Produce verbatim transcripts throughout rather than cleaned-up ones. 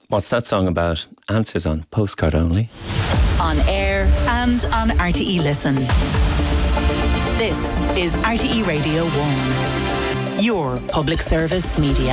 What's that song about? Answers on postcard only. On air and on R T E Listen. This is R T E Radio one, your public service media.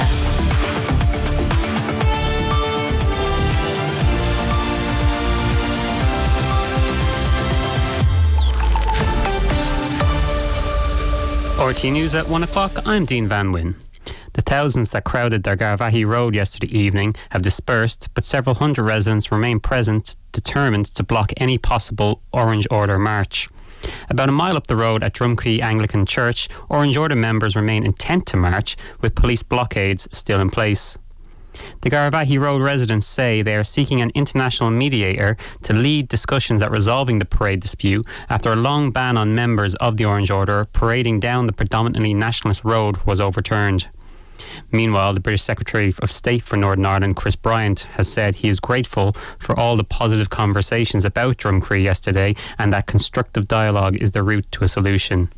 R T E News at one o'clock, I'm Dean Van Wyn. The thousands that crowded their Garvaghey Road yesterday evening have dispersed, but several hundred residents remain present, determined to block any possible Orange Order march. About a mile up the road at Drumcree Anglican Church, Orange Order members remain intent to march, with police blockades still in place. The Garvaghey Road residents say they are seeking an international mediator to lead discussions at resolving the parade dispute after a long ban on members of the Orange Order parading down the predominantly nationalist road was overturned. Meanwhile, the British Secretary of State for Northern Ireland, Chris Bryant, has said he is grateful for all the positive conversations about Drumcree yesterday and that constructive dialogue is the route to a solution.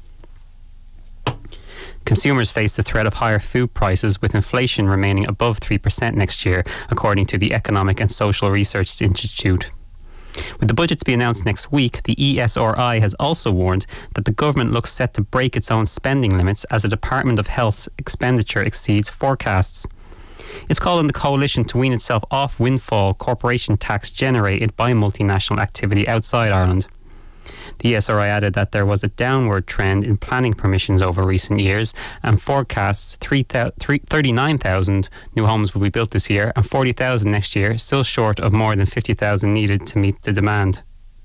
Consumers face the threat of higher food prices, with inflation remaining above three percent next year, according to the Economic and Social Research Institute. With the budget to be announced next week, the E S R I has also warned that the government looks set to break its own spending limits as the Department of Health's expenditure exceeds forecasts. It's called on the coalition to wean itself off windfall corporation tax generated by multinational activity outside Ireland. The E S R I added that there was a downward trend in planning permissions over recent years and forecasts thirty-nine thousand new homes will be built this year and forty thousand next year, still short of more than fifty thousand needed to meet the demand.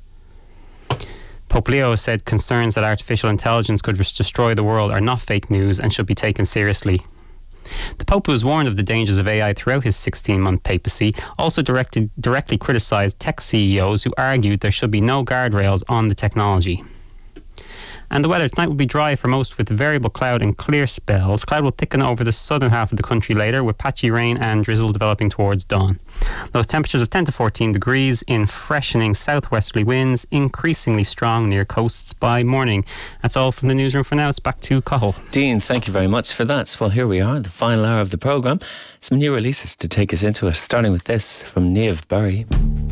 Pope Leo said concerns that artificial intelligence could destroy the world are not fake news and should be taken seriously. The Pope, who was warned of the dangers of A I throughout his sixteen-month papacy, also directed, directly criticised tech C E Os who argued there should be no guardrails on the technology. And the weather tonight will be dry for most, with variable cloud and clear spells. Cloud will thicken over the southern half of the country later, with patchy rain and drizzle developing towards dawn. Those temperatures of ten to fourteen degrees in freshening southwesterly winds, increasingly strong near coasts by morning. That's all from the newsroom for now. It's back to Cathal. Dean, thank you very much for that. Well, here we are, the final hour of the programme. Some new releases to take us into it, starting with this from Niamh Barry.